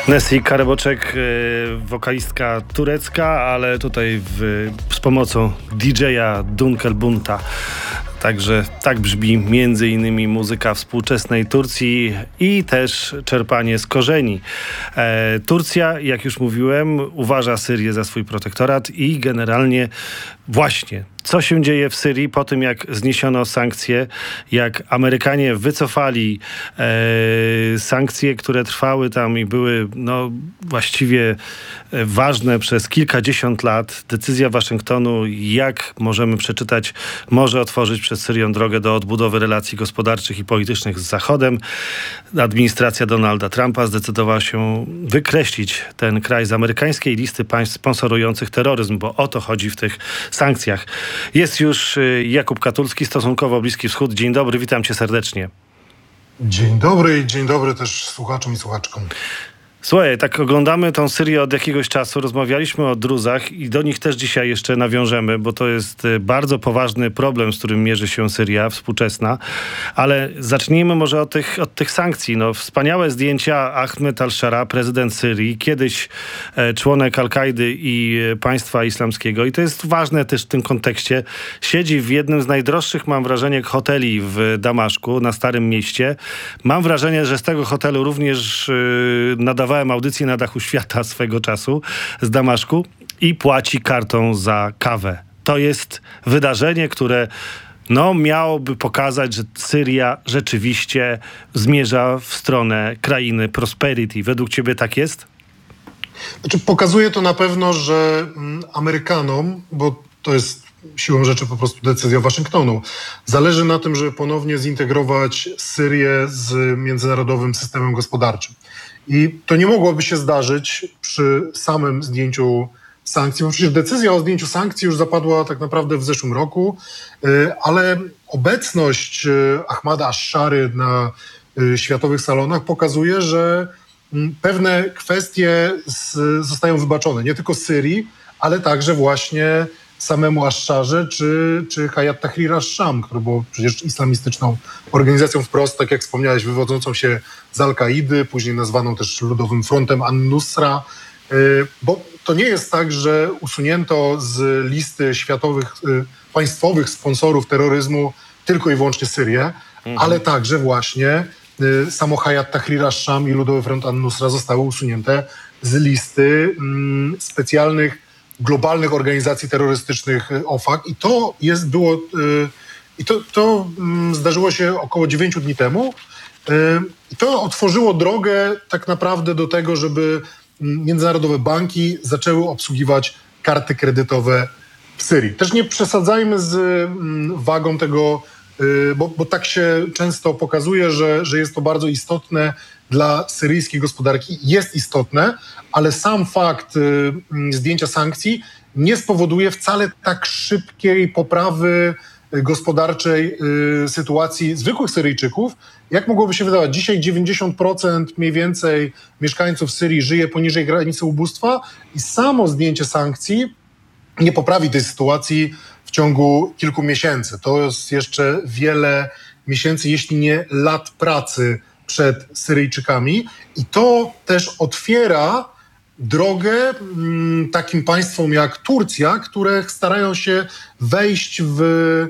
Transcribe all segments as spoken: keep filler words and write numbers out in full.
Nesli Kareboczek, wokalistka turecka, ale tutaj w, z pomocą didżeja Dunkelbunta. Także tak brzmi między innymi muzyka współczesnej Turcji i też czerpanie z korzeni. E, Turcja, jak już mówiłem, uważa Syrię za swój protektorat i generalnie właśnie co się dzieje w Syrii po tym, jak zniesiono sankcje, jak Amerykanie wycofali e, sankcje, które trwały tam i były no, właściwie ważne przez kilkadziesiąt lat. Decyzja Waszyngtonu, jak możemy przeczytać, może otworzyć przed Syrią drogę do odbudowy relacji gospodarczych i politycznych z Zachodem. Administracja Donalda Trumpa zdecydowała się wykreślić ten kraj z amerykańskiej listy państw sponsorujących terroryzm, bo o to chodzi w tych sankcjach. Jest już Jakub Katulski, stosunkowo Bliski Wschód. Dzień dobry, witam cię serdecznie. Dzień dobry i dzień dobry też słuchaczom i słuchaczkom. Słuchaj, tak oglądamy tą Syrię od jakiegoś czasu, rozmawialiśmy o druzach i do nich też dzisiaj jeszcze nawiążemy, bo to jest bardzo poważny problem, z którym mierzy się Syria współczesna, ale zacznijmy może od tych, od tych sankcji. No, wspaniałe zdjęcia Ahmed al-Shara, prezydent Syrii, kiedyś e, członek Al-Kaidy i e, państwa islamskiego i to jest ważne też w tym kontekście. Siedzi w jednym z najdroższych, mam wrażenie, hoteli w Damaszku, na Starym Mieście. Mam wrażenie, że z tego hotelu również e, nadawał Dawałem audycję na dachu świata swego czasu z Damaszku i płaci kartą za kawę. To jest wydarzenie, które no, miałoby pokazać, że Syria rzeczywiście zmierza w stronę krainy prosperity. Według ciebie tak jest? Znaczy, pokazuje to na pewno, że mm, Amerykanom, bo to jest siłą rzeczy po prostu decyzja Waszyngtonu, zależy na tym, żeby ponownie zintegrować Syrię z międzynarodowym systemem gospodarczym. I to nie mogłoby się zdarzyć przy samym zdjęciu sankcji, bo przecież decyzja o zdjęciu sankcji już zapadła tak naprawdę w zeszłym roku, ale obecność Ahmada al-Shary na światowych salonach pokazuje, że pewne kwestie zostają wybaczone, nie tylko Syrii, ale także właśnie samemu al-Sharze czy, czy Hayat Tahrir al-Sham, które było przecież islamistyczną organizacją wprost, tak jak wspomniałeś, wywodzącą się z Al-Kaidy, później nazwaną też Ludowym Frontem An-Nusra, bo to nie jest tak, że usunięto z listy światowych, państwowych sponsorów terroryzmu tylko i wyłącznie Syrię, mhm. ale także właśnie samo Hayat Tahrir al-Sham i Ludowy Front An-Nusra zostały usunięte z listy mm, specjalnych globalnych organizacji terrorystycznych O F A C i to jest było yy, i to, to yy, zdarzyło się około dziewięciu dni temu yy, i to otworzyło drogę tak naprawdę do tego, żeby międzynarodowe banki zaczęły obsługiwać karty kredytowe w Syrii. Też nie przesadzajmy z yy, wagą tego, yy, bo, bo tak się często pokazuje, że, że jest to bardzo istotne dla syryjskiej gospodarki. Jest istotne, ale sam fakt y, zdjęcia sankcji nie spowoduje wcale tak szybkiej poprawy gospodarczej y, sytuacji zwykłych Syryjczyków, jak mogłoby się wydawać. Dzisiaj dziewięćdziesiąt procent mniej więcej mieszkańców Syrii żyje poniżej granicy ubóstwa i samo zdjęcie sankcji nie poprawi tej sytuacji w ciągu kilku miesięcy. To jest jeszcze wiele miesięcy, jeśli nie lat pracy przed Syryjczykami i to też otwiera drogę m, takim państwom jak Turcja, które starają się wejść w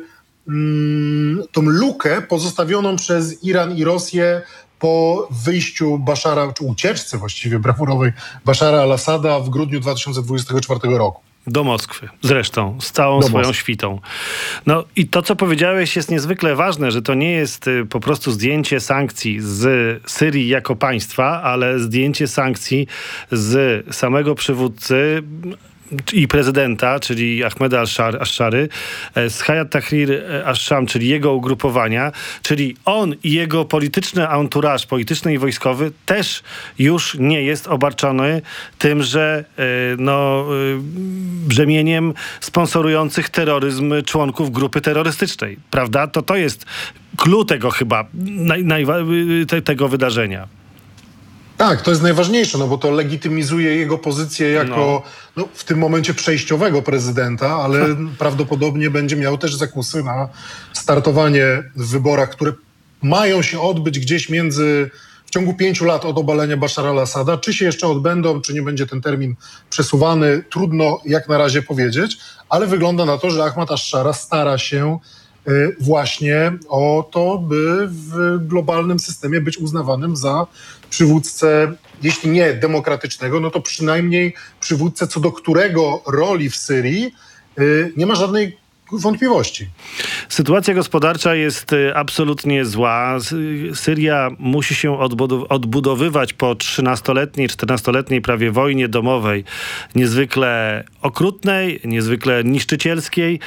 m, tą lukę pozostawioną przez Iran i Rosję po wyjściu Baszara, czy ucieczce właściwie brawurowej Baszara al-Assada w grudniu dwa tysiące dwudziestego czwartego roku. Do Moskwy, zresztą, z całą Do swoją Moskwy. świtą. No i to, co powiedziałeś, jest niezwykle ważne, że to nie jest y, po prostu zdjęcie sankcji z Syrii jako państwa, ale zdjęcie sankcji z samego przywódcy i prezydenta, czyli Ahmeda al-Shary, z Hayat Tahrir al-Sham, czyli jego ugrupowania, czyli on i jego polityczny entourage, polityczny i wojskowy też już nie jest obarczony tymże no, brzemieniem sponsorujących terroryzm członków grupy terrorystycznej. Prawda? To to jest clue tego chyba, naj, naj, te, tego wydarzenia. Tak, to jest najważniejsze, no bo to legitymizuje jego pozycję jako no. No, w tym momencie przejściowego prezydenta, ale prawdopodobnie będzie miał też zakusy na startowanie w wyborach, które mają się odbyć gdzieś między w ciągu pięciu lat od obalenia Bashara al-Assada. Czy się jeszcze odbędą, czy nie będzie ten termin przesuwany, trudno jak na razie powiedzieć, ale wygląda na to, że Ahmad al-Shara stara się właśnie o to, by w globalnym systemie być uznawanym za przywódcę, jeśli nie demokratycznego, no to przynajmniej przywódcę, co do którego roli w Syrii nie ma żadnej wątpliwości. Sytuacja gospodarcza jest absolutnie zła. Syria musi się odbudowywać po trzynastoletniej, czternastoletniej prawie wojnie domowej, niezwykle okrutnej, niezwykle niszczycielskiej.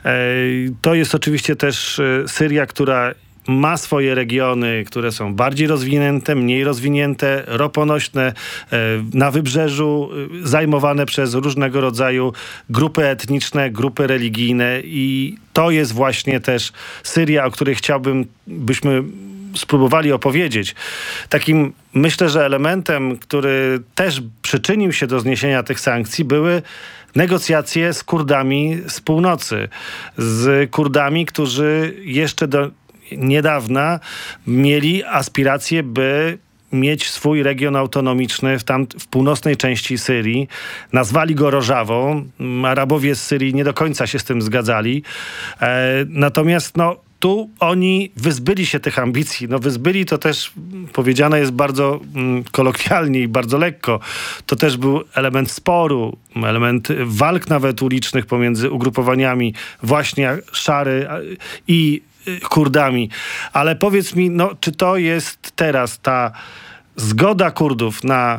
To jest oczywiście też Syria, która ma swoje regiony, które są bardziej rozwinięte, mniej rozwinięte, roponośne, na wybrzeżu, zajmowane przez różnego rodzaju grupy etniczne, grupy religijne i to jest właśnie też Syria, o której chciałbym, byśmy spróbowali opowiedzieć. Takim, myślę, że elementem, który też przyczynił się do zniesienia tych sankcji, były negocjacje z Kurdami z północy. Z Kurdami, którzy jeszcze do niedawna mieli aspiracje, by mieć swój region autonomiczny w, tam, w północnej części Syrii. Nazwali go Rożawą. Arabowie z Syrii nie do końca się z tym zgadzali. E, natomiast no, tu oni wyzbyli się tych ambicji. No wyzbyli to też powiedziane jest bardzo mm, kolokwialnie i bardzo lekko. To też był element sporu, element walk nawet ulicznych pomiędzy ugrupowaniami właśnie Szary i Kurdami. Ale powiedz mi, no, czy to jest teraz ta zgoda Kurdów na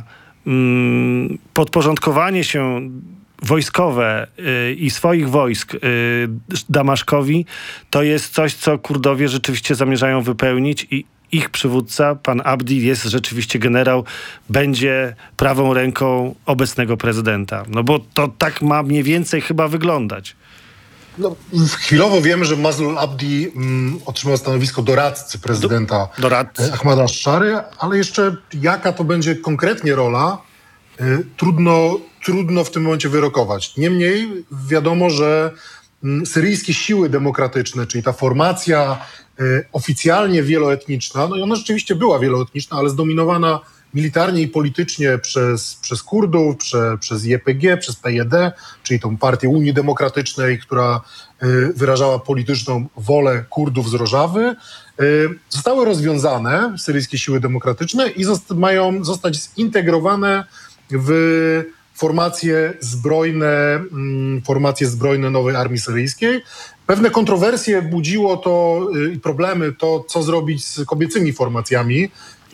mm, podporządkowanie się wojskowe y, i swoich wojsk y, Damaszkowi, to jest coś, co Kurdowie rzeczywiście zamierzają wypełnić i ich przywódca, pan Abdi, jest rzeczywiście generał, będzie prawą ręką obecnego prezydenta. No bo to tak ma mniej więcej chyba wyglądać. No, chwilowo wiemy, że Mazlul Abdi mm, otrzymał stanowisko doradcy prezydenta Do, doradcy. Ahmada al-Szary, ale jeszcze jaka to będzie konkretnie rola, y, trudno, trudno w tym momencie wyrokować. Niemniej wiadomo, że y, syryjskie siły demokratyczne, czyli ta formacja y, oficjalnie wieloetniczna, no i ona rzeczywiście była wieloetniczna, ale zdominowana militarnie i politycznie przez, przez Kurdów, prze, przez J P G, przez P Y D, czyli tą partię Unii Demokratycznej, która y, wyrażała polityczną wolę Kurdów z Rożawy, y, zostały rozwiązane, syryjskie siły demokratyczne, i zost- mają zostać zintegrowane w formacje zbrojne, mm, formacje zbrojne nowej armii syryjskiej. Pewne kontrowersje budziło to i y, problemy to, co zrobić z kobiecymi formacjami,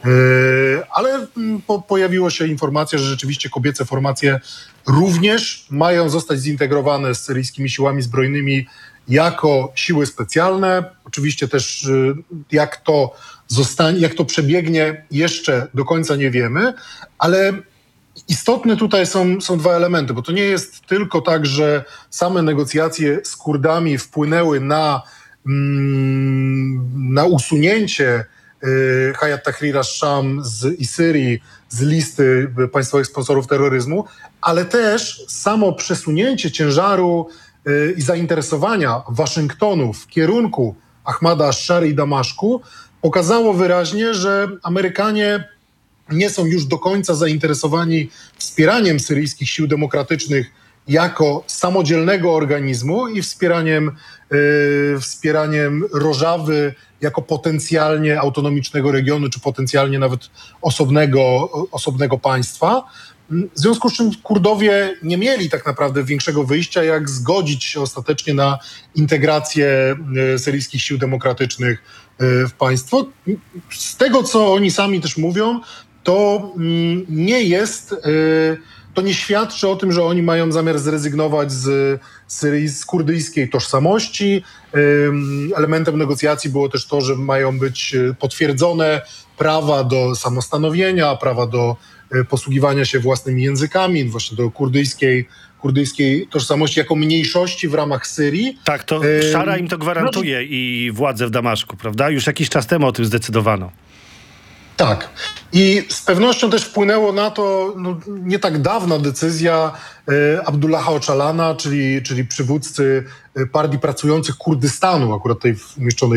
ale po, pojawiła się informacja, że rzeczywiście kobiece formacje również mają zostać zintegrowane z syryjskimi siłami zbrojnymi jako siły specjalne. Oczywiście też jak to zostanie, jak to przebiegnie, jeszcze do końca nie wiemy, ale istotne tutaj są, są dwa elementy, bo to nie jest tylko tak, że same negocjacje z Kurdami wpłynęły na, mm, na usunięcie Hayat Tahrir al-Sham z, i Syrii z listy państwowych sponsorów terroryzmu, ale też samo przesunięcie ciężaru y, i zainteresowania Waszyngtonu w kierunku Ahmada al-Szary i Damaszku pokazało wyraźnie, że Amerykanie nie są już do końca zainteresowani wspieraniem syryjskich sił demokratycznych jako samodzielnego organizmu i wspieraniem, yy, wspieraniem Rożawy jako potencjalnie autonomicznego regionu, czy potencjalnie nawet osobnego, osobnego państwa. W związku z czym Kurdowie nie mieli tak naprawdę większego wyjścia, jak zgodzić się ostatecznie na integrację syryjskich sił demokratycznych w państwo. Z tego, co oni sami też mówią, to nie jest... To nie świadczy o tym, że oni mają zamiar zrezygnować z, syryj, z kurdyjskiej tożsamości. Elementem negocjacji było też to, że mają być potwierdzone prawa do samostanowienia, prawa do posługiwania się własnymi językami, właśnie do kurdyjskiej, kurdyjskiej tożsamości jako mniejszości w ramach Syrii. Tak, to Szara im to gwarantuje no, i władze w Damaszku, prawda? Już jakiś czas temu o tym zdecydowano. Tak. I z pewnością też wpłynęło na to no, nie tak dawna decyzja e, Abdullaha Öcalana, czyli, czyli przywódcy Partii Pracujących Kurdystanu, akurat tej umieszczonej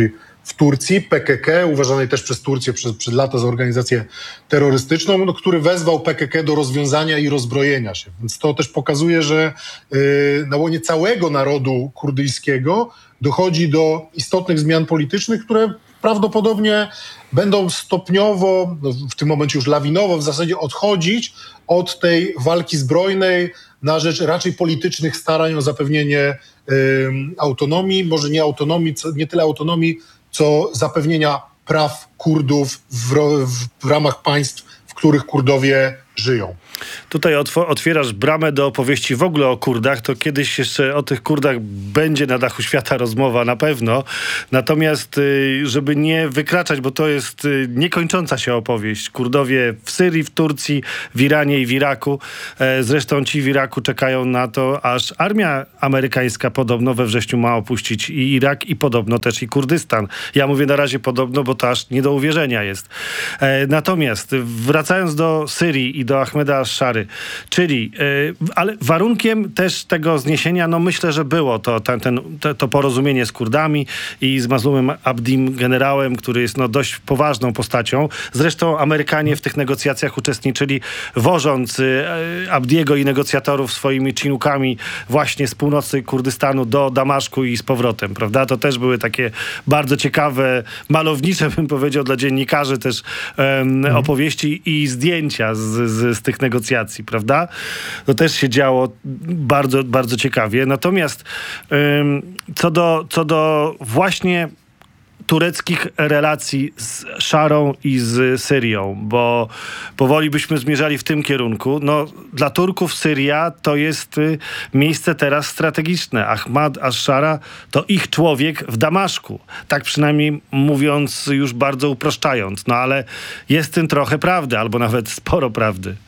w Turcji, P K K, uważanej też przez Turcję przez, przez lata za organizację terrorystyczną, no, który wezwał P K K do rozwiązania i rozbrojenia się. Więc to też pokazuje, że yy, na łonie całego narodu kurdyjskiego dochodzi do istotnych zmian politycznych, które prawdopodobnie będą stopniowo, no w tym momencie już lawinowo w zasadzie odchodzić od tej walki zbrojnej na rzecz raczej politycznych starań o zapewnienie y, autonomii, może nie autonomii, co, nie tyle autonomii, co zapewnienia praw Kurdów w, w ramach państw, w których Kurdowie żyją. Tutaj otwierasz bramę do opowieści w ogóle o Kurdach, to kiedyś jeszcze o tych Kurdach będzie na dachu świata rozmowa na pewno. Natomiast, żeby nie wykraczać, bo to jest niekończąca się opowieść. Kurdowie w Syrii, w Turcji, w Iranie i w Iraku. Zresztą ci w Iraku czekają na to, aż armia amerykańska podobno we wrześniu ma opuścić i Irak, i podobno też i Kurdystan. Ja mówię na razie podobno, bo to aż nie do uwierzenia jest. Natomiast wracając do Syrii i do Ahmeda Szary, czyli, yy, ale warunkiem też tego zniesienia, no myślę, że było to, ten, ten, to, to porozumienie z Kurdami i z Mazlumem Abdim, generałem, który jest no dość poważną postacią. Zresztą Amerykanie w tych negocjacjach uczestniczyli, wożąc yy, Abdiego i negocjatorów swoimi chinukami właśnie z północy Kurdystanu do Damaszku i z powrotem, prawda? To też były takie bardzo ciekawe, malownicze, bym powiedział, dla dziennikarzy też yy, mhm. opowieści i zdjęcia z, z, z tych negocjacji, prawda? To też się działo bardzo, bardzo ciekawie. Natomiast ym, co do, co do właśnie tureckich relacji z Szarą i z Syrią, bo powoli byśmy zmierzali w tym kierunku. No, dla Turków Syria to jest y, miejsce teraz strategiczne. Ahmad ash-Szara to ich człowiek w Damaszku. Tak przynajmniej mówiąc, już bardzo upraszczając. No ale jest w tym trochę prawdy, albo nawet sporo prawdy.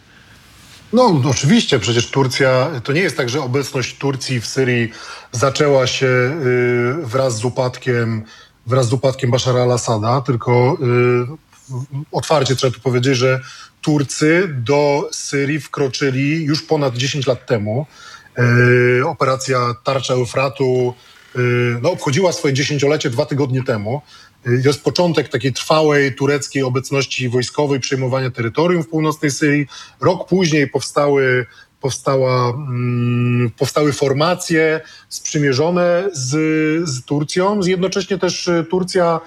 No oczywiście, przecież Turcja, to nie jest tak, że obecność Turcji w Syrii zaczęła się y, wraz z upadkiem wraz z upadkiem Bashara al-Assada, tylko y, otwarcie trzeba tu powiedzieć, że Turcy do Syrii wkroczyli już ponad dziesięć lat temu. Y, operacja Tarcza Eufratu y, no, obchodziła swoje dziesięciolecie dwa tygodnie temu. Y, to jest początek takiej trwałej tureckiej obecności wojskowej, przejmowania terytorium w północnej Syrii. Rok później powstały Powstała, mm, powstały formacje sprzymierzone z, z Turcją. Jednocześnie też Turcja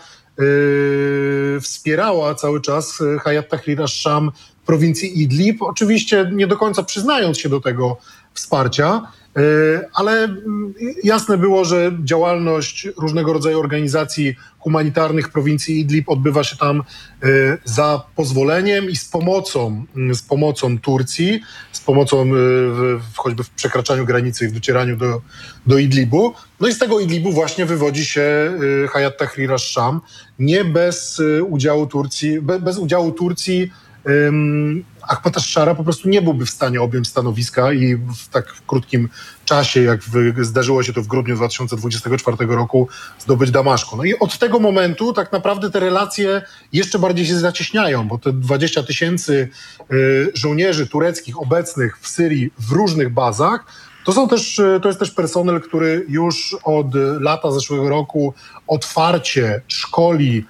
y, wspierała cały czas Hayat Tahrir ash-Sham w prowincji Idlib. Oczywiście nie do końca przyznając się do tego wsparcia, y, ale jasne było, że działalność różnego rodzaju organizacji humanitarnych w prowincji Idlib odbywa się tam y, za pozwoleniem i z pomocą, y, z pomocą Turcji, z pomocą y, w, choćby w przekraczaniu granicy i w docieraniu do, do Idlibu. No i z tego Idlibu właśnie wywodzi się y, Hayat Tahrir ash-Sham. Nie bez y, udziału Turcji, be, bez udziału Turcji um, Ahmad ash-Szara po prostu nie byłby w stanie objąć stanowiska i w tak krótkim czasie, jak w, zdarzyło się to w grudniu dwa tysiące dwudziestego czwartego roku, zdobyć Damaszku. No i od tego momentu tak naprawdę te relacje jeszcze bardziej się zacieśniają, bo te dwadzieścia tysięcy y, żołnierzy tureckich obecnych w Syrii w różnych bazach, to są też, to jest też personel, który już od lata zeszłego roku otwarcie szkoli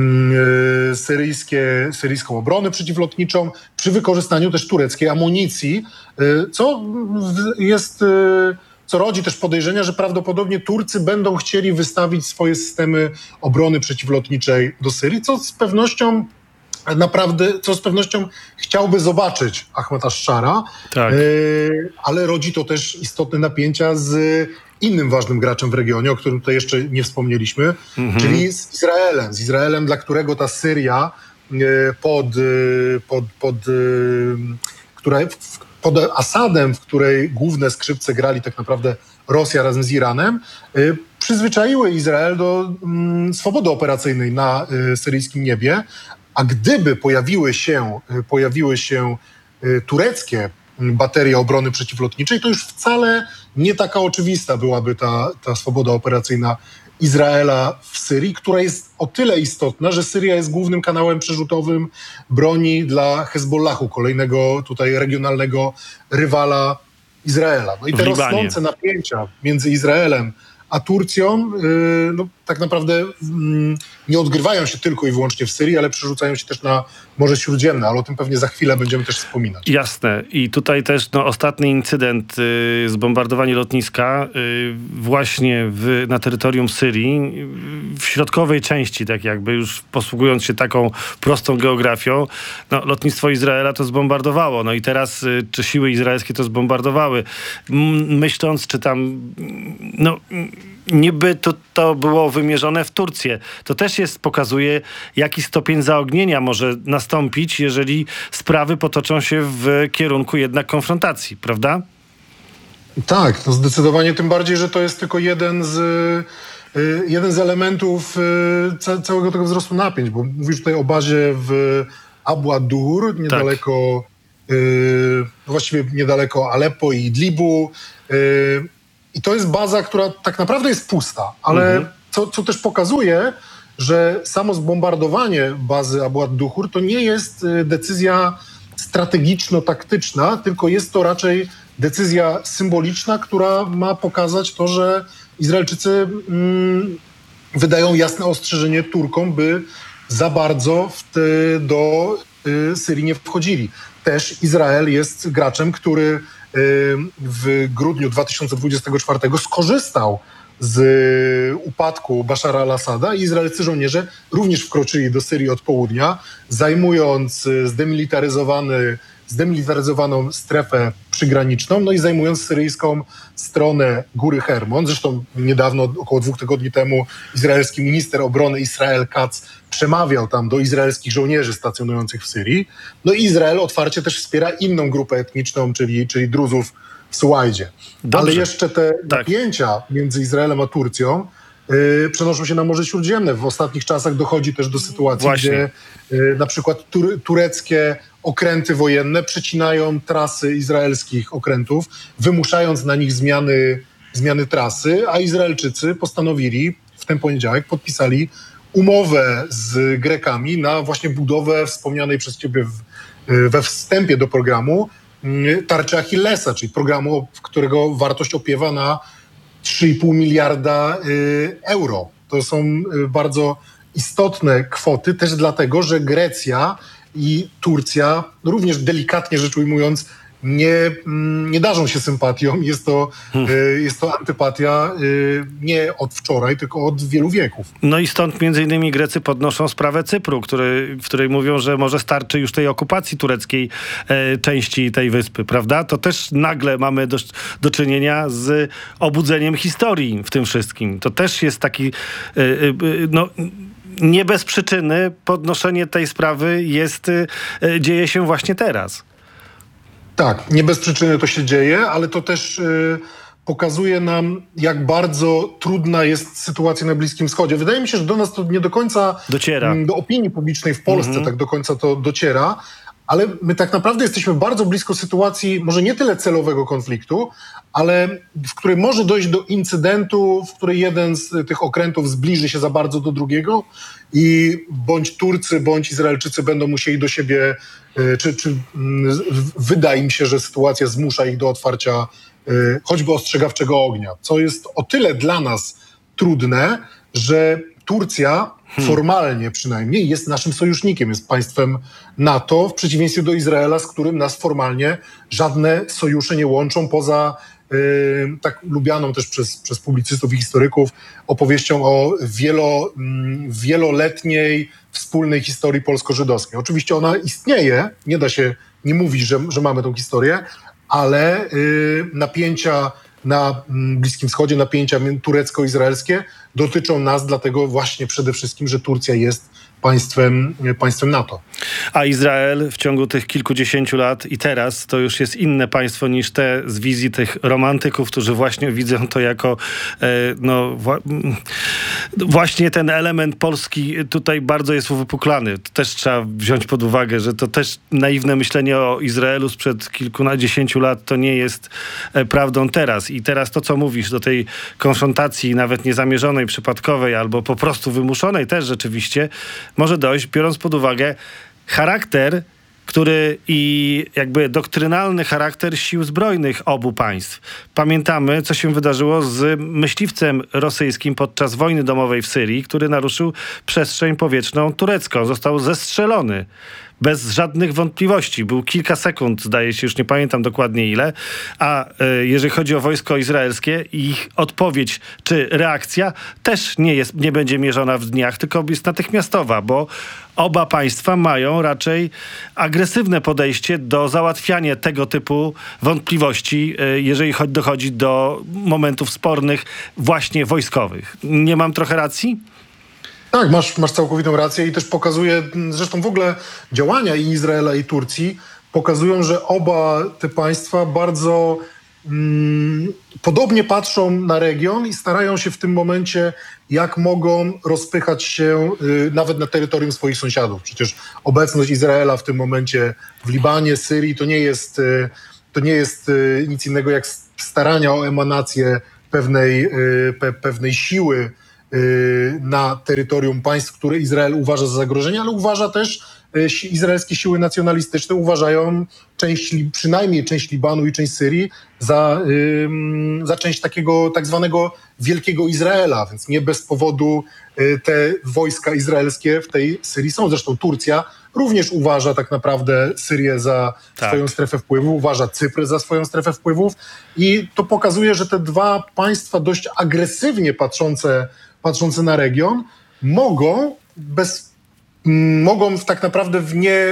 Syryjskie, syryjską obronę przeciwlotniczą przy wykorzystaniu też tureckiej amunicji, co jest, co rodzi też podejrzenia, że prawdopodobnie Turcy będą chcieli wystawić swoje systemy obrony przeciwlotniczej do Syrii, co z pewnością naprawdę, co z pewnością chciałby zobaczyć Ahmad ash-Szara, tak. Ale rodzi to też istotne napięcia z innym ważnym graczem w regionie, o którym tutaj jeszcze nie wspomnieliśmy, mhm. czyli z Izraelem. Z Izraelem, dla którego ta Syria pod, pod, pod, która, pod Asadem, w której główne skrzypce grali tak naprawdę Rosja razem z Iranem, przyzwyczaiły Izrael do swobody operacyjnej na syryjskim niebie, a gdyby pojawiły się, pojawiły się tureckie baterie obrony przeciwlotniczej, to już wcale nie taka oczywista byłaby ta, ta swoboda operacyjna Izraela w Syrii, która jest o tyle istotna, że Syria jest głównym kanałem przerzutowym broni dla Hezbollahu, kolejnego tutaj regionalnego rywala Izraela. No i te rosnące napięcia między Izraelem a Turcją, yy, no, tak tak naprawdę mm, nie odgrywają się tylko i wyłącznie w Syrii, ale przerzucają się też na Morze Śródziemne, ale o tym pewnie za chwilę będziemy też wspominać. Jasne. I tutaj też no, ostatni incydent, y, zbombardowanie lotniska y, właśnie w, na terytorium Syrii, y, w środkowej części, tak jakby już posługując się taką prostą geografią, no, lotnictwo Izraela to zbombardowało. No i teraz y, czy siły izraelskie to zbombardowały? M- myśląc, czy tam no niby to, to było wymierzone w Turcję. To też jest, pokazuje, jaki stopień zaognienia może nastąpić, jeżeli sprawy potoczą się w kierunku jednak konfrontacji, prawda? Tak, to zdecydowanie, tym bardziej, że to jest tylko jeden z, y, jeden z elementów y, ca, całego tego wzrostu napięć, bo mówisz tutaj o bazie w Abu ad-Dur, niedaleko, tak. y, właściwie niedaleko Aleppo i Idlibu. Y, I to jest baza, która tak naprawdę jest pusta, ale mhm. co, co też pokazuje, że samo zbombardowanie bazy Abu ad-Duhur to nie jest decyzja strategiczno-taktyczna, tylko jest to raczej decyzja symboliczna, która ma pokazać to, że Izraelczycy mm, wydają jasne ostrzeżenie Turkom, by za bardzo w te, do y, Syrii nie wchodzili. Też Izrael jest graczem, który w grudniu dwa tysiące dwudziestego czwartego skorzystał z upadku Bashara al-Assada i izraelscy żołnierze również wkroczyli do Syrii od południa, zajmując zdemilitaryzowany, zdemilitaryzowaną strefę przygraniczną, no i zajmując syryjską stronę Góry Hermon. Zresztą niedawno, około dwóch tygodni temu, izraelski minister obrony Israel Katz przemawiał tam do izraelskich żołnierzy stacjonujących w Syrii. No i Izrael otwarcie też wspiera inną grupę etniczną, czyli, czyli Druzów w Sułajdzie. Ale jeszcze te tak. napięcia między Izraelem a Turcją yy, przenoszą się na Morze Śródziemne. W ostatnich czasach dochodzi też do sytuacji, Właśnie. gdzie yy, na przykład tur- tureckie okręty wojenne przecinają trasy izraelskich okrętów, wymuszając na nich zmiany, zmiany trasy, a Izraelczycy postanowili w ten poniedziałek, podpisali umowę z Grekami na właśnie budowę wspomnianej przez ciebie w, we wstępie do programu tarczy Achillesa, czyli programu, którego wartość opiewa na trzy i pół miliarda euro. To są bardzo istotne kwoty, też dlatego, że Grecja i Turcja, również delikatnie rzecz ujmując, nie, nie darzą się sympatią. Jest to, hmm. jest to antypatia nie od wczoraj, tylko od wielu wieków. No i stąd między innymi Grecy podnoszą sprawę Cypru, który, w której mówią, że może starczy już tej okupacji tureckiej e, części tej wyspy, prawda? To też nagle mamy do, do czynienia z obudzeniem historii w tym wszystkim. To też jest taki e, e, no nie bez przyczyny podnoszenie tej sprawy jest, e, dzieje się właśnie teraz. Tak, nie bez przyczyny to się dzieje, ale to też y, pokazuje nam, jak bardzo trudna jest sytuacja na Bliskim Wschodzie. Wydaje mi się, że do nas to nie do końca dociera. Do opinii publicznej w Polsce mm-hmm. tak do końca to dociera, ale my tak naprawdę jesteśmy bardzo blisko sytuacji, może nie tyle celowego konfliktu, ale w której może dojść do incydentu, w której jeden z tych okrętów zbliży się za bardzo do drugiego i bądź Turcy, bądź Izraelczycy będą musieli do siebie, czy, czy wydaje mi się, że sytuacja zmusza ich do otwarcia choćby ostrzegawczego ognia, co jest o tyle dla nas trudne, że Turcja hmm. formalnie przynajmniej jest naszym sojusznikiem, jest państwem NATO, w przeciwieństwie do Izraela, z którym nas formalnie żadne sojusze nie łączą poza yy, tak lubianą też przez, przez publicystów i historyków opowieścią o wielo, yy, wieloletniej wspólnej historii polsko-żydowskiej. Oczywiście ona istnieje, nie da się nie mówić, że, że mamy tą historię, ale yy, napięcia na Bliskim Wschodzie, napięcia turecko-izraelskie dotyczą nas, dlatego właśnie przede wszystkim, że Turcja jest państwem, państwem NATO. A Izrael w ciągu tych kilkudziesięciu lat i teraz to już jest inne państwo niż te z wizji tych romantyków, którzy właśnie widzą to jako e, no wła- właśnie ten element polski tutaj bardzo jest uwypuklany. To też trzeba wziąć pod uwagę, że to też naiwne myślenie o Izraelu sprzed kilkudziesięciu lat to nie jest e, prawdą teraz. I teraz to, co mówisz do tej konfrontacji nawet niezamierzonej, przypadkowej albo po prostu wymuszonej też rzeczywiście może dojść, biorąc pod uwagę charakter, który i jakby doktrynalny charakter sił zbrojnych obu państw. Pamiętamy, co się wydarzyło z myśliwcem rosyjskim podczas wojny domowej w Syrii, który naruszył przestrzeń powietrzną turecką. Został zestrzelony. Bez żadnych wątpliwości. Był kilka sekund, zdaje się, już nie pamiętam dokładnie ile. A e, jeżeli chodzi o wojsko izraelskie, ich odpowiedź czy reakcja też nie jest, nie będzie mierzona w dniach, tylko jest natychmiastowa, bo oba państwa mają raczej agresywne podejście do załatwiania tego typu wątpliwości, e, jeżeli dochodzi do momentów spornych właśnie wojskowych. Nie mam trochę racji? Tak, masz, masz całkowitą rację i też pokazuje, zresztą w ogóle działania i Izraela i Turcji pokazują, że oba te państwa bardzo mm, podobnie patrzą na region i starają się w tym momencie, jak mogą rozpychać się y, nawet na terytorium swoich sąsiadów. Przecież obecność Izraela w tym momencie w Libanie, Syrii to nie jest, y, to nie jest y, nic innego jak starania o emanację pewnej, y, pe, pewnej siły na terytorium państw, które Izrael uważa za zagrożenie, ale uważa też, izraelskie siły nacjonalistyczne uważają część, przynajmniej część Libanu i część Syrii za, za część takiego tak zwanego Wielkiego Izraela, więc nie bez powodu te wojska izraelskie w tej Syrii są. Zresztą Turcja również uważa tak naprawdę Syrię za tak. swoją strefę wpływów, uważa Cypr za swoją strefę wpływów i to pokazuje, że te dwa państwa dość agresywnie patrzące patrzące na region, mogą bez, mogą tak naprawdę w nie,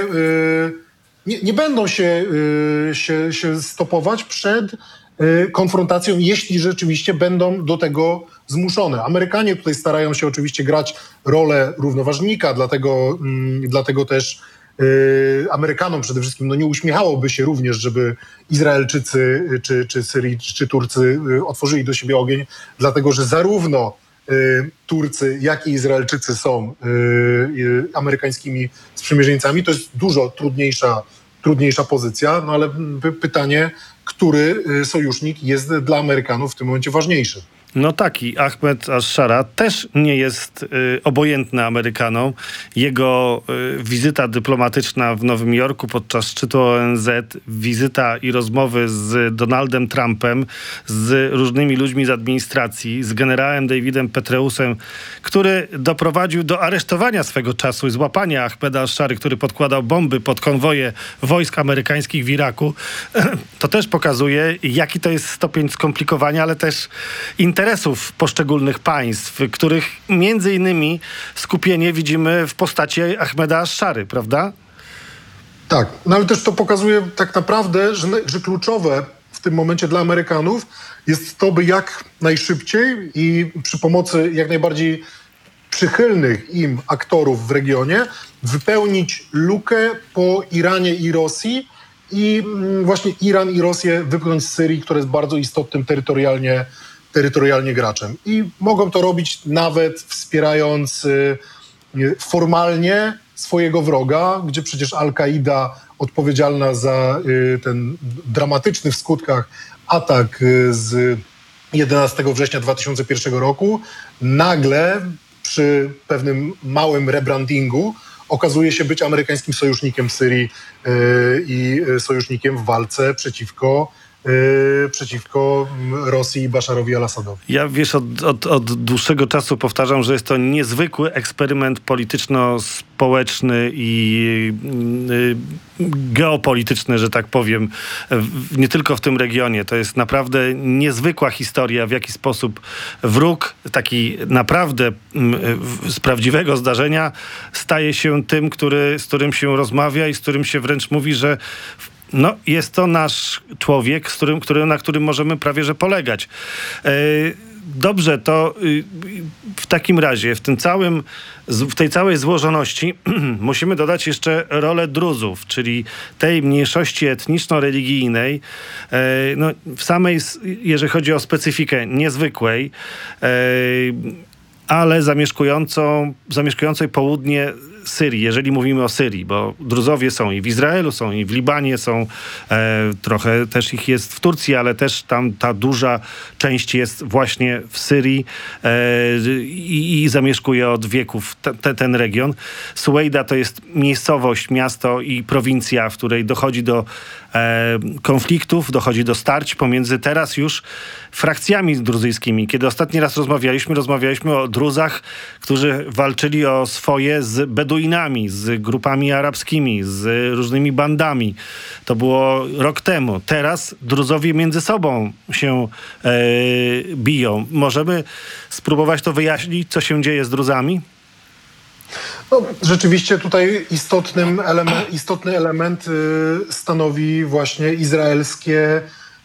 nie, nie będą się, się, się stopować przed konfrontacją, jeśli rzeczywiście będą do tego zmuszone. Amerykanie tutaj starają się oczywiście grać rolę równoważnika, dlatego, dlatego też Amerykanom przede wszystkim no nie uśmiechałoby się również, żeby Izraelczycy czy, czy Syryjczycy czy Turcy otworzyli do siebie ogień, dlatego że zarówno Turcy, jak i Izraelczycy są amerykańskimi sprzymierzeńcami. To jest dużo trudniejsza, trudniejsza pozycja, no ale pytanie, który sojusznik jest dla Amerykanów w tym momencie ważniejszy. No taki Ahmed al-Shara też nie jest y, obojętny Amerykanom. Jego y, wizyta dyplomatyczna w Nowym Jorku podczas szczytu O N Z, wizyta i rozmowy z Donaldem Trumpem, z różnymi ludźmi z administracji, z generałem Davidem Petraeusem, który doprowadził do aresztowania swego czasu i złapania Ahmeda al-Shary, który podkładał bomby pod konwoje wojsk amerykańskich w Iraku. To też pokazuje, jaki to jest stopień skomplikowania, ale też interesów poszczególnych państw, których między innymi skupienie widzimy w postaci Ahmeda al-Shary, prawda? Tak, no ale też to pokazuje tak naprawdę, że, że kluczowe w tym momencie dla Amerykanów jest to, by jak najszybciej i przy pomocy jak najbardziej przychylnych im aktorów w regionie wypełnić lukę po Iranie i Rosji i właśnie Iran i Rosję wypchnąć z Syrii, która jest bardzo istotnym terytorialnie terytorialnie graczem. I mogą to robić nawet wspierając y, formalnie swojego wroga, gdzie przecież Al-Kaida odpowiedzialna za y, ten dramatyczny w skutkach atak y, z jedenastego września dwa tysiące pierwszego roku, nagle przy pewnym małym rebrandingu okazuje się być amerykańskim sojusznikiem w Syrii y, i sojusznikiem w walce przeciwko Yy, przeciwko Rosji i Basharowi al-Assadowi. Ja wiesz, od, od, od dłuższego czasu powtarzam, że jest to niezwykły eksperyment polityczno-społeczny i yy, geopolityczny, że tak powiem, w, nie tylko w tym regionie. To jest naprawdę niezwykła historia, w jaki sposób wróg, taki naprawdę yy, z prawdziwego zdarzenia, staje się tym, który, z którym się rozmawia i z którym się wręcz mówi, że no, jest to nasz człowiek, z którym, który, na którym możemy prawie że polegać. Yy, dobrze, to yy, w takim razie w tym całym, w tej całej złożoności musimy dodać jeszcze rolę Druzów, czyli tej mniejszości etniczno-religijnej, yy, no, w samej, jeżeli chodzi o specyfikę, niezwykłej, yy, ale zamieszkującą, zamieszkującej południe Syrii, jeżeli mówimy o Syrii, bo Druzowie są i w Izraelu, są i w Libanie, są e, trochę też ich jest w Turcji, ale też tam ta duża część jest właśnie w Syrii e, i, i zamieszkuje od wieków te, te, ten region. Suwejda to jest miejscowość, miasto i prowincja, w której dochodzi do e, konfliktów, dochodzi do starć pomiędzy teraz już frakcjami druzyjskimi. Kiedy ostatni raz rozmawialiśmy, rozmawialiśmy o Druzach, którzy walczyli o swoje z Beduinami, z grupami arabskimi, z różnymi bandami. To było rok temu. Teraz Druzowie między sobą się e, biją. Możemy spróbować to wyjaśnić, co się dzieje z Druzami? No, rzeczywiście tutaj istotnym element, istotny element y, stanowi właśnie izraelskie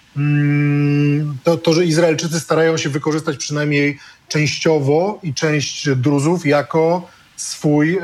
To, to, że Izraelczycy starają się wykorzystać przynajmniej częściowo i część Druzów jako, swój,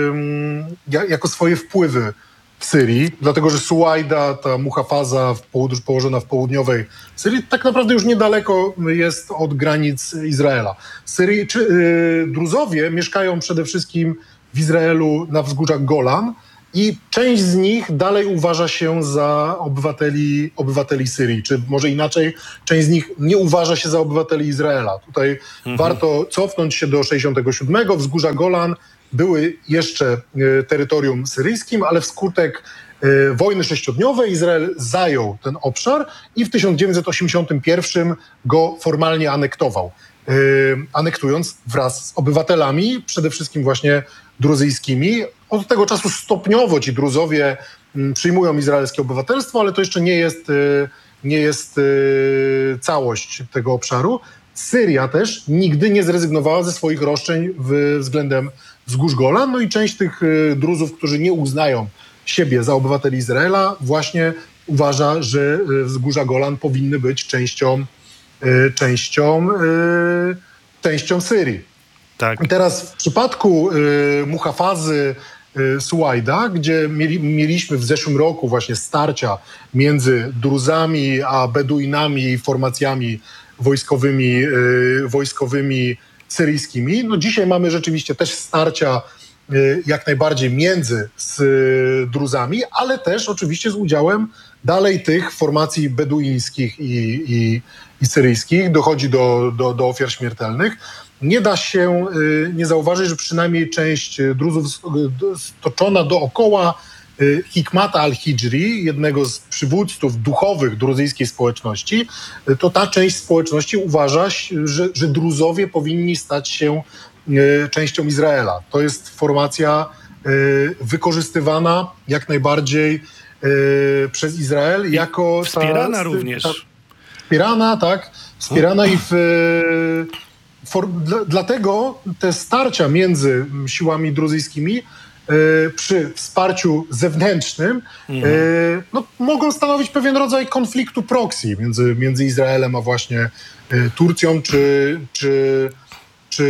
yy, jako swoje wpływy w Syrii, dlatego że Suwajda, ta Muhafaza w połud- położona w południowej Syrii, tak naprawdę już niedaleko jest od granic Izraela. Syrii, czy, yy, Druzowie mieszkają przede wszystkim w Izraelu na wzgórzach Golan, i część z nich dalej uważa się za obywateli, obywateli Syrii, czy może inaczej, część z nich nie uważa się za obywateli Izraela. Tutaj mhm. warto cofnąć się do sześćdziesiątego siódmego. Wzgórza Golan były jeszcze y, terytorium syryjskim, ale wskutek y, wojny sześciodniowej Izrael zajął ten obszar i w tysiąc dziewięćset osiemdziesiątym pierwszym go formalnie anektował. Y, anektując wraz z obywatelami, przede wszystkim właśnie druzyjskimi. Od tego czasu stopniowo ci Druzowie przyjmują izraelskie obywatelstwo, ale to jeszcze nie jest, nie jest całość tego obszaru. Syria też nigdy nie zrezygnowała ze swoich roszczeń względem wzgórz Golan, no i część tych Druzów, którzy nie uznają siebie za obywateli Izraela, właśnie uważa, że wzgórza Golan powinny być częścią, częścią, częścią Syrii. Tak. I teraz w przypadku y, Muhafazy y, Suwajda, gdzie mieli, mieliśmy w zeszłym roku właśnie starcia między Druzami a Beduinami i formacjami wojskowymi, y, wojskowymi syryjskimi, no dzisiaj mamy rzeczywiście też starcia y, jak najbardziej między z, y, Druzami, ale też oczywiście z udziałem dalej tych formacji beduińskich i, i, i syryjskich. Dochodzi do, do, do ofiar śmiertelnych. Nie da się y, nie zauważyć, że przynajmniej część Druzów stoczona dookoła y, Hikmata al-Hidri, jednego z przywódców duchowych druzyjskiej społeczności, y, to ta część społeczności uważa, że, że Druzowie powinni stać się y, częścią Izraela. To jest formacja y, wykorzystywana jak najbardziej y, przez Izrael jako... Wspierana ta, również. Ta, wspierana, tak. Wspierana i w... Y, For, dla, dlatego te starcia między siłami druzyjskimi y, przy wsparciu zewnętrznym mhm. y, no, mogą stanowić pewien rodzaj konfliktu proxy między, między Izraelem a właśnie y, Turcją czy, czy, czy,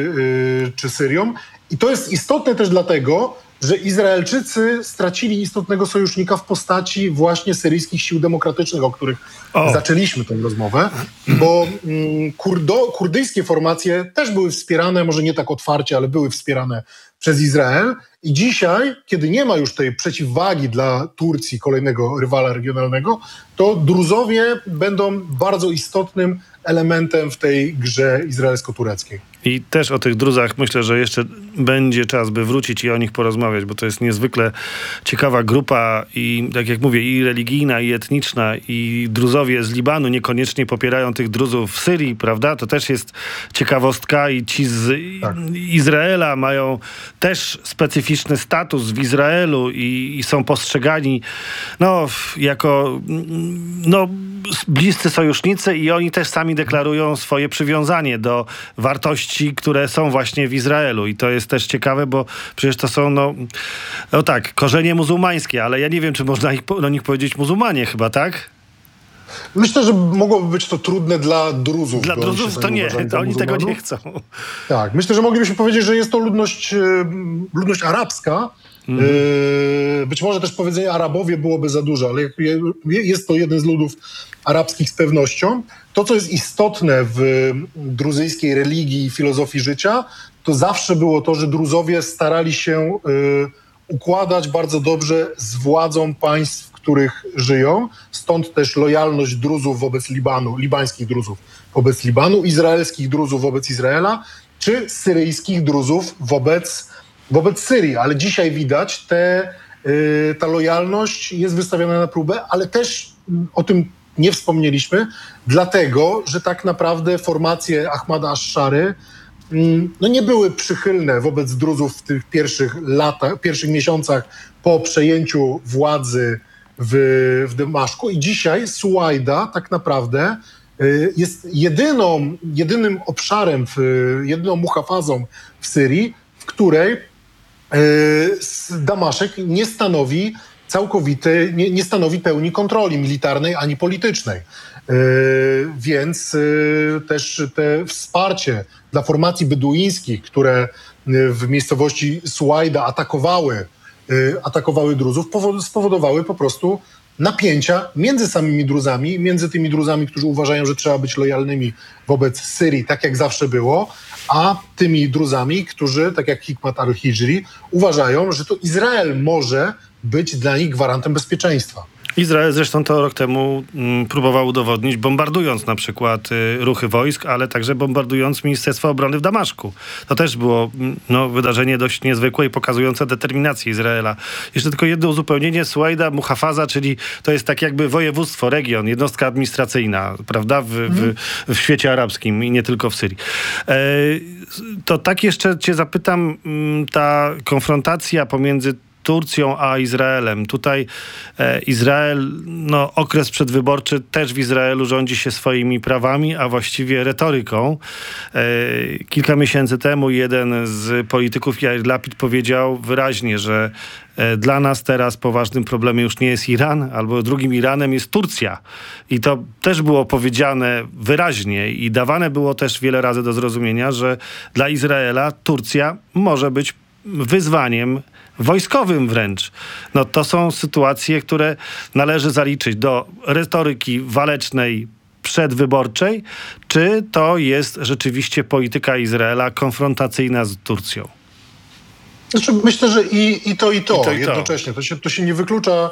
y, czy Syrią. I to jest istotne też dlatego, że Izraelczycy stracili istotnego sojusznika w postaci właśnie syryjskich sił demokratycznych, o których o. zaczęliśmy tę rozmowę, bo mm, kurdo, kurdyjskie formacje też były wspierane, może nie tak otwarcie, ale były wspierane przez Izrael. I dzisiaj, kiedy nie ma już tej przeciwwagi dla Turcji, kolejnego rywala regionalnego, to Druzowie będą bardzo istotnym elementem w tej grze izraelsko-tureckiej. I też o tych Druzach myślę, że jeszcze będzie czas, by wrócić i o nich porozmawiać, bo to jest niezwykle ciekawa grupa i tak jak mówię, i religijna, i etniczna, i Druzowie z Libanu niekoniecznie popierają tych Druzów w Syrii, prawda? To też jest ciekawostka i ci z tak. Izraela mają też specyficzny status w Izraelu i, i są postrzegani no, jako no, bliscy sojusznicy i oni też sami deklarują swoje przywiązanie do wartości, które są właśnie w Izraelu. I to jest też ciekawe, bo przecież to są, no, no tak, korzenie muzułmańskie, ale ja nie wiem, czy można ich, do nich powiedzieć muzułmanie chyba, tak? Myślę, że mogłoby być to trudne dla Druzów. Dla Druzów to nie, to oni tego nie chcą. Tak, myślę, że moglibyśmy powiedzieć, że jest to ludność, ludność arabska, Mhm. Być może też powiedzenie Arabowie byłoby za dużo, ale jest to jeden z ludów arabskich z pewnością. To, co jest istotne w druzyjskiej religii i filozofii życia, to zawsze było to, że Druzowie starali się układać bardzo dobrze z władzą państw, w których żyją. Stąd też lojalność Druzów wobec Libanu, libańskich Druzów wobec Libanu, izraelskich Druzów wobec Izraela, czy syryjskich Druzów wobec, wobec Syrii. Ale dzisiaj widać, te, y, ta lojalność jest wystawiona na próbę, ale też o tym nie wspomnieliśmy, dlatego, że tak naprawdę formacje Ahmada Asz-Szary no nie były przychylne wobec Druzów w tych pierwszych latach, pierwszych miesiącach po przejęciu władzy w, w Damaszku. I dzisiaj Suajda tak naprawdę jest jedyną, jedynym obszarem, w, jedyną muhafazą w Syrii, w której Damaszek nie stanowi całkowity, nie, nie stanowi pełni kontroli militarnej ani politycznej. Yy, więc yy, też te wsparcie dla formacji beduińskich, które yy, w miejscowości Suajda atakowały, yy, atakowały Druzów, powod- spowodowały po prostu napięcia między samymi Druzami, między tymi Druzami, którzy uważają, że trzeba być lojalnymi wobec Syrii, tak jak zawsze było, a tymi Druzami, którzy, tak jak Hikmat al-Hijri, uważają, że to Izrael może być dla nich gwarantem bezpieczeństwa. Izrael zresztą to rok temu mm, próbował udowodnić, bombardując na przykład y, ruchy wojsk, ale także bombardując Ministerstwo Obrony w Damaszku. To też było mm, no, wydarzenie dość niezwykłe i pokazujące determinację Izraela. Jeszcze tylko jedno uzupełnienie. Suajda, muhafaza, czyli to jest tak jakby województwo, region, jednostka administracyjna, prawda, w, w, w świecie arabskim i nie tylko w Syrii. E, to tak jeszcze cię zapytam, m, ta konfrontacja pomiędzy Turcją a Izraelem. Tutaj e, Izrael, no okres przedwyborczy też w Izraelu rządzi się swoimi prawami, a właściwie retoryką. E, kilka miesięcy temu jeden z polityków, Yair Lapid, powiedział wyraźnie, że e, dla nas teraz poważnym problemem już nie jest Iran, albo drugim Iranem jest Turcja. I to też było powiedziane wyraźnie i dawane było też wiele razy do zrozumienia, że dla Izraela Turcja może być wyzwaniem wojskowym wręcz. No to są sytuacje, które należy zaliczyć do retoryki walecznej przedwyborczej, czy to jest rzeczywiście polityka Izraela konfrontacyjna z Turcją? Znaczy, myślę, że i, i to, i to, I to, i to. jednocześnie. To się, to się nie wyklucza.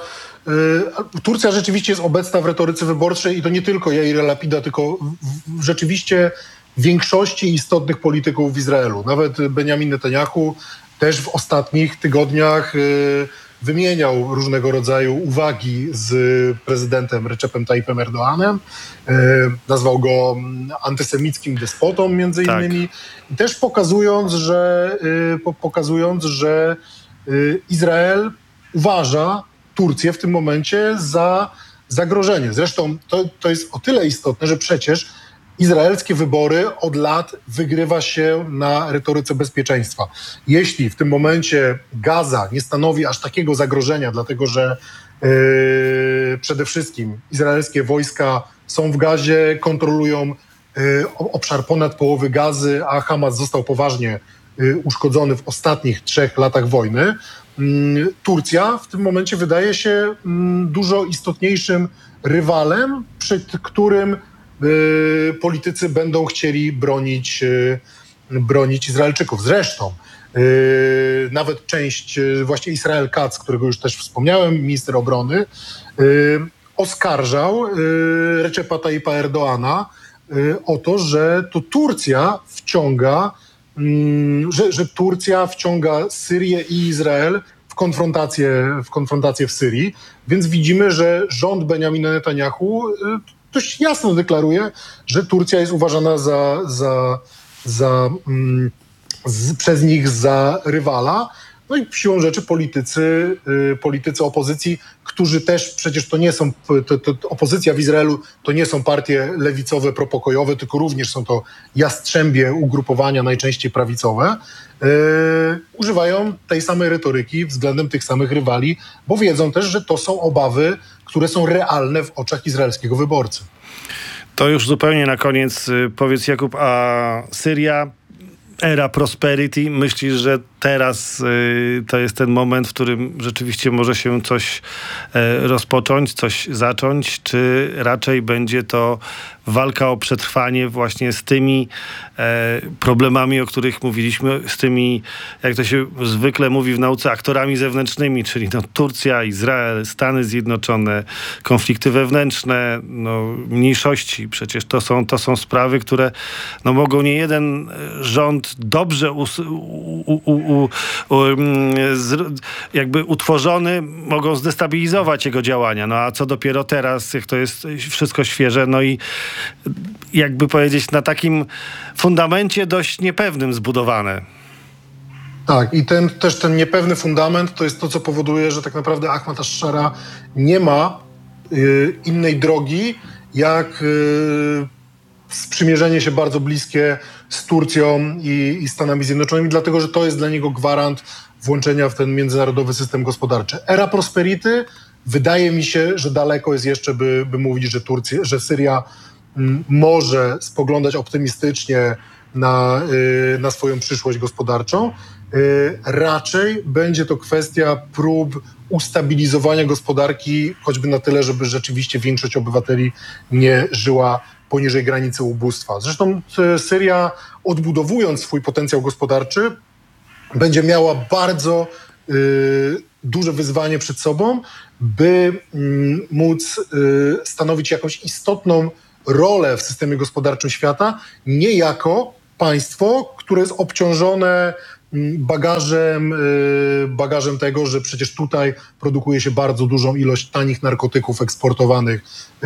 Yy, Turcja rzeczywiście jest obecna w retoryce wyborczej i to nie tylko Jaira Lapida, tylko w, w, rzeczywiście większości istotnych polityków w Izraelu. Nawet Benjamin Netanyahu też w ostatnich tygodniach y, wymieniał różnego rodzaju uwagi z prezydentem Recepem Tayyipem Erdoğanem. Y, nazwał go antysemickim despotą między tak. innymi. I też pokazując, że, y, po, pokazując, że y, Izrael uważa Turcję w tym momencie za zagrożenie. Zresztą to, to jest o tyle istotne, że przecież izraelskie wybory od lat wygrywa się na retoryce bezpieczeństwa. Jeśli w tym momencie Gaza nie stanowi aż takiego zagrożenia, dlatego że yy, przede wszystkim izraelskie wojska są w Gazie, kontrolują yy, obszar ponad połowy Gazy, a Hamas został poważnie yy, uszkodzony w ostatnich trzech latach wojny, yy, Turcja w tym momencie wydaje się yy, dużo istotniejszym rywalem, przed którym Yy, politycy będą chcieli bronić, yy, bronić Izraelczyków. Zresztą yy, nawet część, yy, właśnie Israel Katz, którego już też wspomniałem, minister obrony, yy, oskarżał yy, Recepa Tayyipa Erdoğana yy, o to, że to Turcja wciąga, yy, że, że Turcja wciąga Syrię i Izrael w konfrontację, w konfrontację w Syrii. Więc widzimy, że rząd Benjamina Netanyahu yy, dość jasno deklaruje, że Turcja jest uważana za, za, za, mm, z, przez nich za rywala. No i siłą rzeczy politycy, y, politycy opozycji, którzy też przecież to nie są, to, to, opozycja w Izraelu to nie są partie lewicowe, propokojowe, tylko również są to jastrzębie ugrupowania, najczęściej prawicowe, y, używają tej samej retoryki względem tych samych rywali, bo wiedzą też, że to są obawy, które są realne w oczach izraelskiego wyborcy. To już zupełnie na koniec powiedz, Jakub, a Syria, era prosperity, myślisz, że teraz y, to jest ten moment, w którym rzeczywiście może się coś y, rozpocząć, coś zacząć, czy raczej będzie to walka o przetrwanie właśnie z tymi e, problemami, o których mówiliśmy, z tymi, jak to się zwykle mówi w nauce, aktorami zewnętrznymi, czyli no, Turcja, Izrael, Stany Zjednoczone, konflikty wewnętrzne, no, mniejszości. Przecież to są, to są sprawy, które no, mogą nie jeden rząd dobrze us, u, u, u, u, z, jakby utworzony, mogą zdestabilizować jego działania. No a co dopiero teraz, jak to jest wszystko świeże, no i jakby powiedzieć, na takim fundamencie dość niepewnym zbudowane. Tak, i ten, też ten niepewny fundament to jest to, co powoduje, że tak naprawdę Ahmad ash-Shara nie ma y, innej drogi, jak y, sprzymierzenie się bardzo bliskie z Turcją i, i Stanami Zjednoczonymi, dlatego że to jest dla niego gwarant włączenia w ten międzynarodowy system gospodarczy. Era prosperity, wydaje mi się, że daleko jest jeszcze, by, by mówić, że Turcja, że Syria m, może spoglądać optymistycznie na, y, na swoją przyszłość gospodarczą. Y, raczej będzie to kwestia prób ustabilizowania gospodarki, choćby na tyle, żeby rzeczywiście większość obywateli nie żyła poniżej granicy ubóstwa. Zresztą y, Syria, odbudowując swój potencjał gospodarczy, będzie miała bardzo y, duże wyzwanie przed sobą, by y, móc y, stanowić jakąś istotną rolę w systemie gospodarczym świata, nie jako państwo, które jest obciążone bagażem, bagażem tego, że przecież tutaj produkuje się bardzo dużą ilość tanich narkotyków eksportowanych,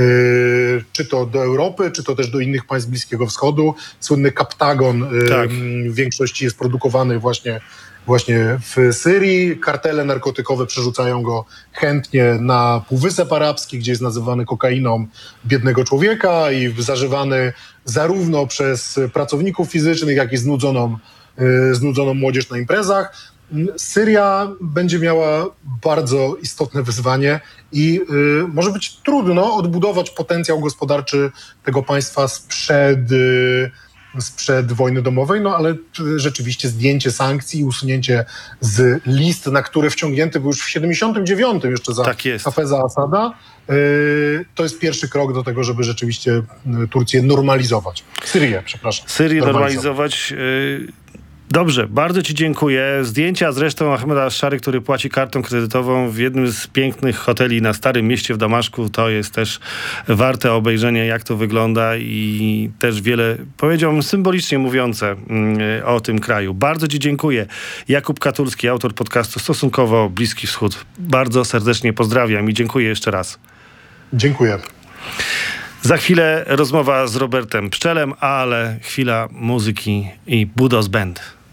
czy to do Europy, czy to też do innych państw Bliskiego Wschodu. Słynny Kaptagon tak. w większości jest produkowany właśnie Właśnie w Syrii. Kartele narkotykowe przerzucają go chętnie na Półwysep Arabski, gdzie jest nazywany kokainą biednego człowieka i zażywany zarówno przez pracowników fizycznych, jak i znudzoną, znudzoną młodzież na imprezach. Syria będzie miała bardzo istotne wyzwanie i y, może być trudno odbudować potencjał gospodarczy tego państwa sprzed... Y, sprzed wojny domowej, no ale rzeczywiście zdjęcie sankcji i usunięcie z list, na które wciągnięty był już w siedemdziesiątym dziewiątym jeszcze za tak Hafeza Asada, yy, to jest pierwszy krok do tego, żeby rzeczywiście Turcję normalizować. Syrię, przepraszam. Syrię normalizować. normalizować yy... Dobrze, bardzo ci dziękuję. Zdjęcia zresztą Ahmeda ash-Shary, który płaci kartą kredytową w jednym z pięknych hoteli na Starym Mieście w Damaszku, to jest też warte obejrzenia, jak to wygląda i też wiele, powiedziałbym, symbolicznie mówiące o tym kraju. Bardzo ci dziękuję. Jakub Katulski, autor podcastu Stosunkowo Bliski Wschód. Bardzo serdecznie pozdrawiam i dziękuję jeszcze raz. Dziękuję. Za chwilę rozmowa z Robertem Pszczelem, ale chwila muzyki i Budos Band.